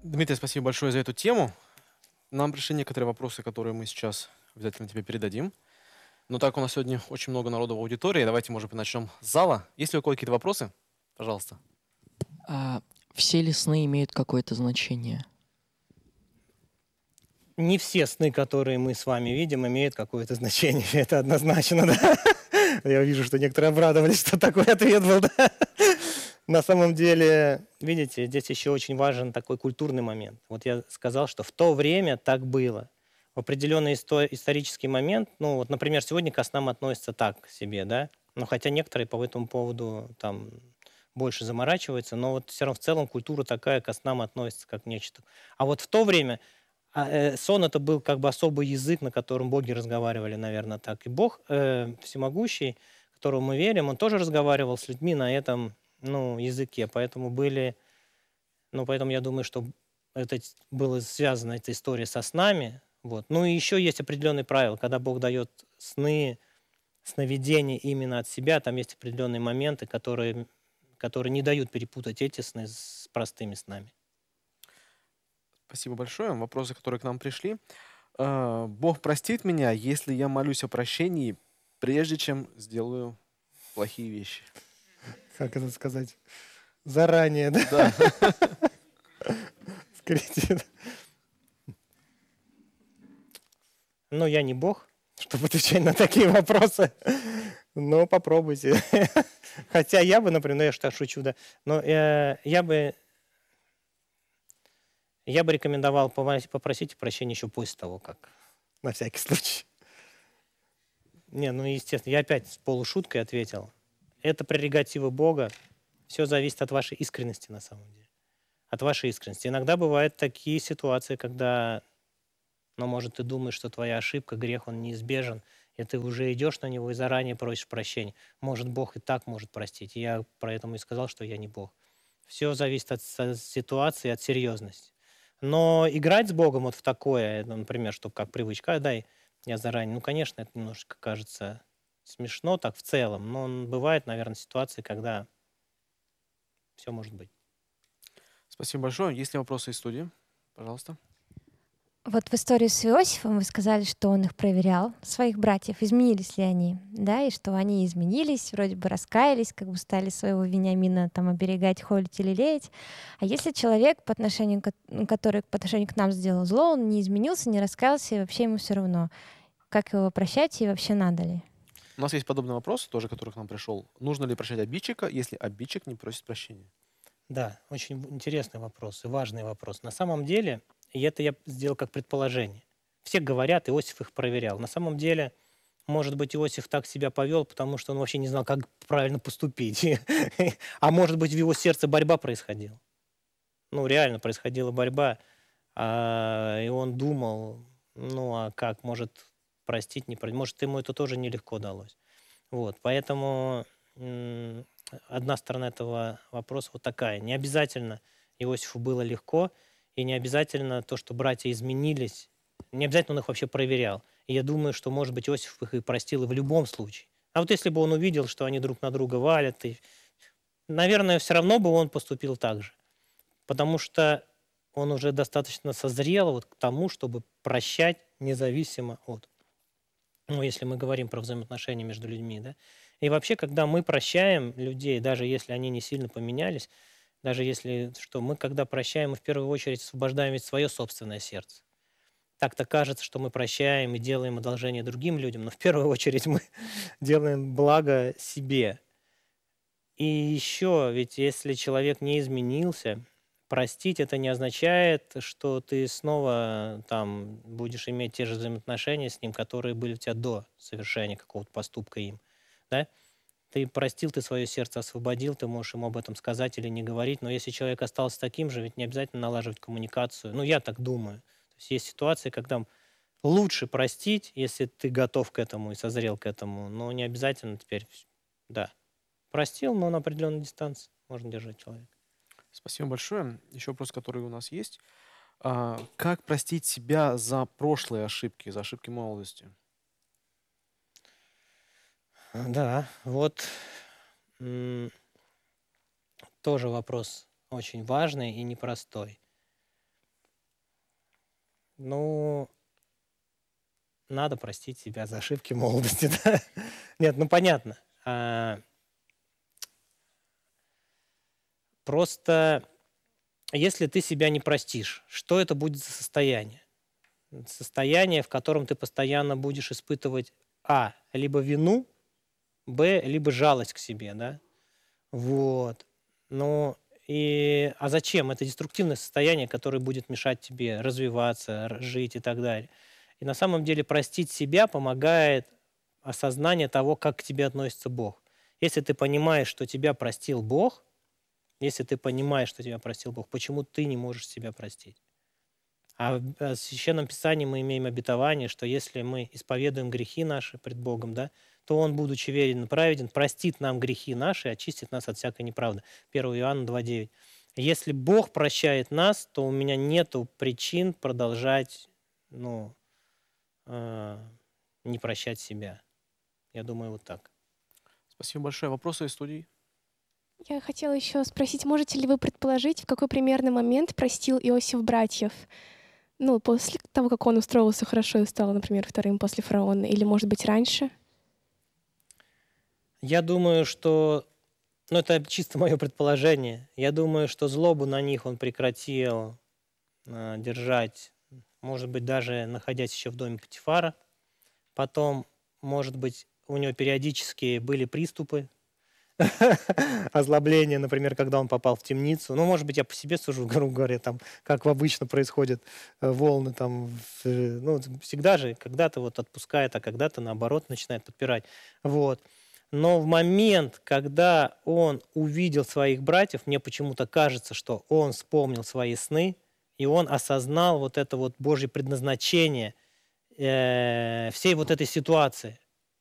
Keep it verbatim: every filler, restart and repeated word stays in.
Дмитрий, спасибо большое за эту тему. Нам пришли некоторые вопросы, которые мы сейчас обязательно тебе передадим. Но так у нас сегодня очень много народу в аудитории. Давайте, может быть, начнем с зала. Есть ли у кого какие-то вопросы? Пожалуйста. А все ли сны имеют какое-то значение? Не все сны, которые мы с вами видим, имеют какое-то значение. Это однозначно, да. Я вижу, что некоторые обрадовались, что такой ответ был, да. На самом деле, видите, здесь еще очень важен такой культурный момент. Вот я сказал, что в то время так было. В определенный исто- исторический момент, ну вот, например, сегодня ко снам относятся так к себе, да, но хотя некоторые по этому поводу там больше заморачиваются, но вот все равно в целом культура такая ко снам относится как к нечто. А вот в то время а, э, сон это был как бы особый язык, на котором боги разговаривали, наверное, так. И Бог э, всемогущий, которому мы верим, он тоже разговаривал с людьми на этом, ну, языке. Поэтому были, ну, поэтому я думаю, что это т- было связано, эта история со снами. Вот. Ну и еще есть определенные правила. Когда Бог дает сны, сновидения именно от себя, там есть определенные моменты, которые, которые не дают перепутать эти сны с простыми снами. Спасибо большое. Вопросы, которые к нам пришли. А, Бог простит меня, если я молюсь о прощении, прежде чем сделаю плохие вещи. Как это сказать? Заранее, да? Да. Скажите. Ну, я не бог, чтобы отвечать на такие вопросы. Но попробуйте. Хотя я бы, например, я что шучу, да, но э, я бы я бы рекомендовал пова- попросить прощения еще после того, как. На всякий случай. Не, ну, естественно, я опять с полушуткой ответил. Это прерогатива Бога. Все зависит от вашей искренности на самом деле. От вашей искренности. Иногда бывают такие ситуации, когда, ну, может, ты думаешь, что твоя ошибка, грех, он неизбежен, и ты уже идешь на него и заранее просишь прощения. Может, Бог и так может простить. И я поэтому и сказал, что я не Бог. Все зависит от со- ситуации, от серьезности. Но играть с Богом вот в такое, ну, например, что как привычка, «А, дай я заранее, ну, конечно, это немножко кажется смешно так в целом, но н- бывает, наверное, ситуации, когда все может быть. Спасибо большое. Есть ли вопросы из студии? Пожалуйста. Вот в истории с Иосифом вы сказали, что он их проверял, своих братьев, изменились ли они, да, и что они изменились, вроде бы раскаялись, как бы стали своего Вениамина там оберегать, холить или лелеять. А если человек, по отношению, к- ну, который по отношению к нам сделал зло, он не изменился, не раскаялся, и вообще ему все равно, как его прощать и вообще надо ли? У нас есть подобный вопрос, тоже который к нам пришел. Нужно ли прощать обидчика, если обидчик не просит прощения? Да, очень в- интересный вопрос и важный вопрос. На самом деле, и это я сделал как предположение. Все говорят, Иосиф их проверял. На самом деле, может быть, Иосиф так себя повел, потому что он вообще не знал, как правильно поступить. А может быть, в его сердце борьба происходила. Ну, реально происходила борьба, а, и он думал, ну, а как, может, простить, не простить. Может, ему это тоже нелегко далось. Вот, поэтому м, одна сторона этого вопроса вот такая. Не обязательно Иосифу было легко, и не обязательно то, что братья изменились, не обязательно он их вообще проверял. И я думаю, что, может быть, Иосиф их и простил и в любом случае. А вот если бы он увидел, что они друг на друга валят, и, наверное, все равно бы он поступил так же. Потому что он уже достаточно созрел вот к тому, чтобы прощать независимо от, ну, если мы говорим про взаимоотношения между людьми, да. И вообще, когда мы прощаем людей, даже если они не сильно поменялись, даже если что, мы, когда прощаем, мы в первую очередь освобождаем ведь свое собственное сердце. Так-то кажется, что мы прощаем и делаем одолжение другим людям, но в первую очередь мы делаем благо себе. И еще, ведь если человек не изменился, простить это не означает, что ты снова там будешь иметь те же взаимоотношения с ним, которые были у тебя до совершения какого-то поступка им. Да? Ты простил, ты свое сердце освободил, ты можешь ему об этом сказать или не говорить, но если человек остался таким же, ведь не обязательно налаживать коммуникацию. Ну, я так думаю. То есть есть ситуации, когда лучше простить, если ты готов к этому и созрел к этому, но не обязательно теперь, вс- да. Простил, но на определенной дистанции можно держать человека. Спасибо большое. Еще вопрос, который у нас есть. А, как простить себя за прошлые ошибки, за ошибки молодости? А, Да, вот м, тоже вопрос очень важный и непростой. Ну, надо простить себя за ошибки молодости, да? Нет, ну понятно. А, Просто если ты себя не простишь, что это будет за состояние? Состояние, в котором ты постоянно будешь испытывать, а, либо вину, б, либо жалость к себе, да? Вот. Ну, и, а зачем? Это деструктивное состояние, которое будет мешать тебе развиваться, р- жить и так далее. И на самом деле простить себя помогает осознание того, как к тебе относится Бог. Если ты понимаешь, что тебя простил Бог, если ты понимаешь, что тебя простил Бог, почему ты не можешь себя простить? А в э, Священном Писании мы имеем обетование, что если мы исповедуем грехи наши пред Богом, да, то Он, будучи верен и праведен, простит нам грехи наши и очистит нас от всякой неправды. первое Иоанна два девять. Если Бог прощает нас, то у меня нету причин продолжать, ну, э, не прощать себя. Я думаю, вот так. Спасибо большое. Вопросы из студии? Я хотела еще спросить, можете ли вы предположить, в какой примерный момент простил Иосиф братьев? Ну, после того, как он устроился хорошо и стал, например, вторым после фараона, или, может быть, раньше? Я думаю, что, ну, это чисто мое предположение. Я думаю, что злобу на них он прекратил э, держать, может быть, даже находясь еще в доме Патифара. Потом, может быть, у него периодически были приступы озлобления, например, когда он попал в темницу. Ну, может быть, я по себе сужу, грубо говоря, там, как обычно происходят э, волны, там, в, э, ну, всегда же, когда-то вот отпускает, а когда-то, наоборот, начинает подпирать. Вот. Но в момент, когда он увидел своих братьев, мне почему-то кажется, что он вспомнил свои сны, и он осознал вот это вот Божье предназначение э, всей вот этой ситуации.